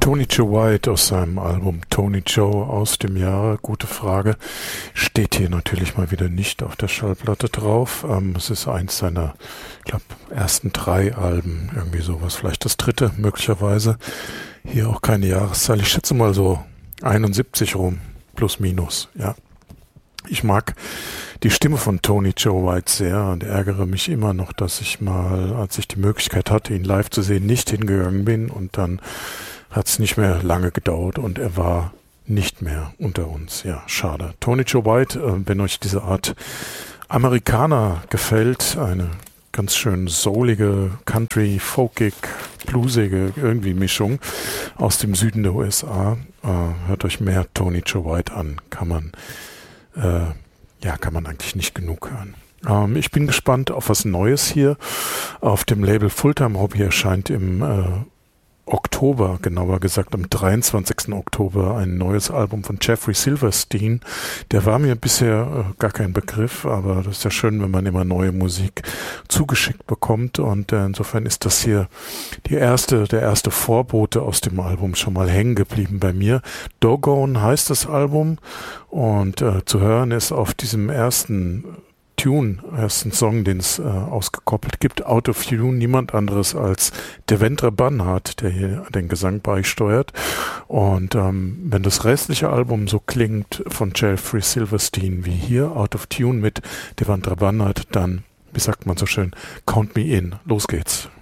Tony Joe White aus seinem Album Tony Joe aus dem Jahre, gute Frage, steht hier natürlich mal wieder nicht auf der Schallplatte drauf. Es ist eins seiner, ich glaube, ersten 3 Alben, irgendwie sowas, vielleicht das 3. möglicherweise. Hier auch keine Jahreszahl, ich schätze mal so 71 rum, plus minus, ja. Ich mag die Stimme von Tony Joe White sehr und ärgere mich immer noch, dass ich mal, als ich die Möglichkeit hatte, ihn live zu sehen, nicht hingegangen bin, und dann hat es nicht mehr lange gedauert und er war nicht mehr unter uns. Ja, schade. Tony Joe White, wenn euch diese Art Amerikaner gefällt, eine ganz schön soulige, country, folkig, bluesige irgendwie Mischung aus dem Süden der USA, hört euch mehr Tony Joe White an. Kann man eigentlich nicht genug hören. Ich bin gespannt auf was Neues hier. Auf dem Label Fulltime Hobby erscheint im Oktober, genauer gesagt am 23. Oktober, ein neues Album von Jeffrey Silverstein. Der war mir bisher gar kein Begriff, aber das ist ja schön, wenn man immer neue Musik zugeschickt bekommt, und insofern ist das hier der erste Vorbote aus dem Album schon mal hängen geblieben bei mir. Doggone heißt das Album, und zu hören ist auf diesem ersten Song, den es ausgekoppelt gibt, Out of Tune, niemand anderes als Devendra Banhart, der hier den Gesang beisteuert. Und wenn das restliche Album so klingt von Jeffrey Silverstein wie hier, Out of Tune mit Devendra Banhart, dann, wie sagt man so schön, count me in. Los geht's.